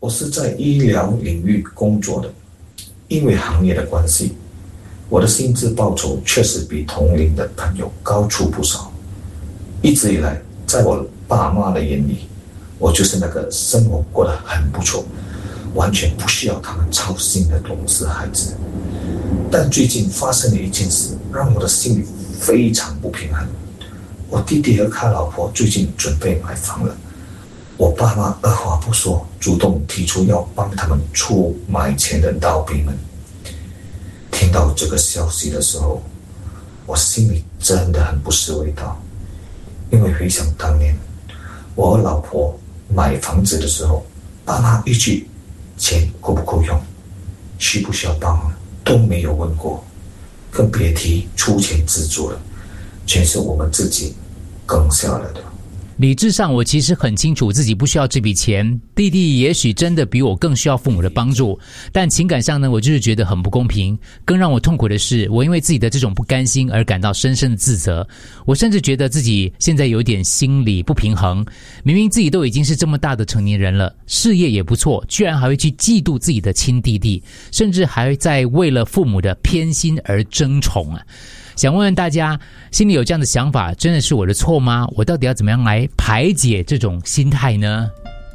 我是在医疗领域工作的，因为行业的关系，我的薪资报酬确实比同龄的朋友高出不少。一直以来，在我爸妈的眼里，我就是那个生活过得很不错，完全不需要他们操心的懂事孩子。但最近发生了一件事，让我的心里非常不平衡。我弟弟和他老婆最近准备买房了，我爸妈二话不说，主动提出要帮他们出买钱的down payment。听到这个消息的时候，我心里真的很不是味道，因为回想当年我和老婆买房子的时候，爸妈一句钱够不够用，需不需要帮忙都没有问过，更别提出钱资助了，全是我们自己梗下来的。 理智上我其实很清楚自己不需要这笔钱，弟弟也许真的比我更需要父母的帮助，但情感上呢，我就是觉得很不公平。更让我痛苦的是，我因为自己的这种不甘心而感到深深的自责。我甚至觉得自己现在有点心理不平衡，明明自己都已经是这么大的成年人了，事业也不错，居然还会去嫉妒自己的亲弟弟，甚至还在为了父母的偏心而争宠啊！想问问大家，心里有这样的想法，真的是我的错吗？我到底要怎么样来排解这种心态呢？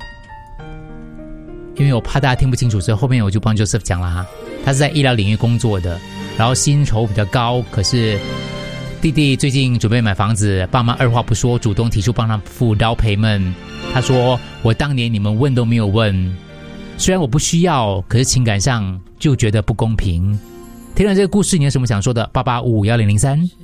因为我怕大家听不清楚，所以后面我就帮 Joseph 讲了哈。他是在医疗领域工作的，然后薪酬比较高，可是弟弟最近准备买房子，爸妈二话不说，主动提出帮他付down payment。他说：“我当年你们问都没有问，虽然我不需要，可是情感上就觉得不公平。”听了这个故事，你有什么想说的？88551003